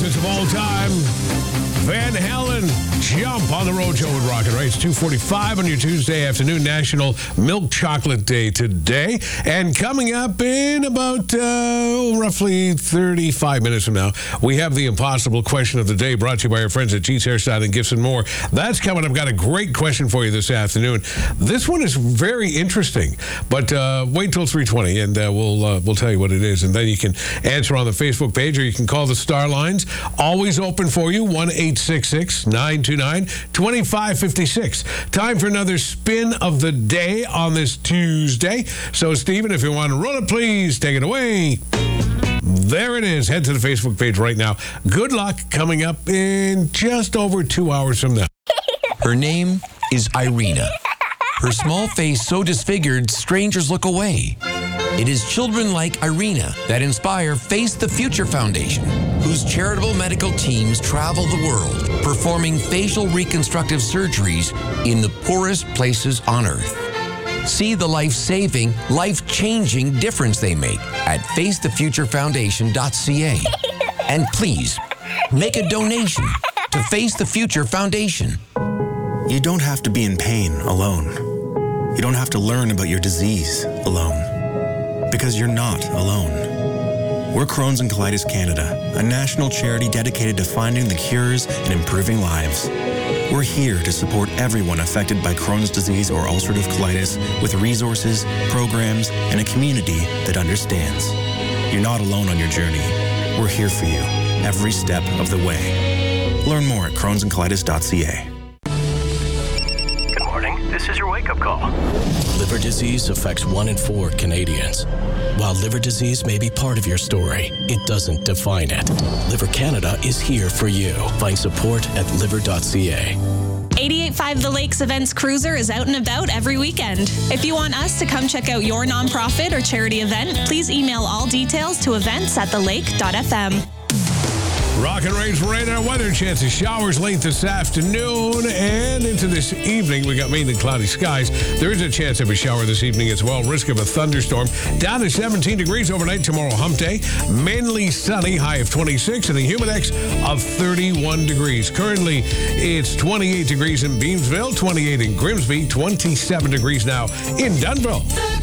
famous of all time, Van Halen, Jump on the Road Show with Rocket Race. 2:45 on your Tuesday afternoon, National Milk Chocolate Day today. And coming up in about roughly 35 minutes from now, we have the impossible question of the day brought to you by our friends at G's Hairstyle and Gifts and More. That's coming. I've got a great question for you this afternoon. This one is very interesting, but wait till 3:20 and we'll tell you what it is. And then you can answer on the Facebook page or you can call the Star Lines. Always open for you, 1-866-929-2556. Time for another spin of the day on this Tuesday. So, Stephen, if you want to roll it, please take it away. There it is. Head to the Facebook page right now. Good luck coming up in just over 2 hours from now. Her name is Irina. Her small face so disfigured, strangers look away. It is children like Irina that inspire Face the Future Foundation, whose charitable medical teams travel the world, performing facial reconstructive surgeries in the poorest places on Earth. See the life-saving, life-changing difference they make at facethefuturefoundation.ca. And please, make a donation to Face the Future Foundation. You don't have to be in pain alone. You don't have to learn about your disease alone. Because you're not alone. We're Crohn's and Colitis Canada, a national charity dedicated to finding the cures and improving lives. We're here to support everyone affected by Crohn's disease or ulcerative colitis with resources, programs, and a community that understands. You're not alone on your journey. We're here for you every step of the way. Learn more at crohnsandcolitis.ca. This is your wake-up call. Liver disease affects 1 in 4 Canadians. While liver disease may be part of your story, it doesn't define it. Liver Canada is here for you. Find support at liver.ca. 88.5 The Lakes Events Cruiser is out and about every weekend. If you want us to come check out your nonprofit or charity event, please email all details to events@thelake.fm. Rocket Race radar weather, chance of showers late this afternoon and into this evening. We got mainly cloudy skies. There is a chance of a shower this evening as well. Risk of a thunderstorm. Down to 17 degrees overnight tomorrow, hump day. Mainly sunny, high of 26 and a humidex of 31 degrees. Currently, it's 28 degrees in Beamsville, 28 in Grimsby, 27 degrees now in Dunnville.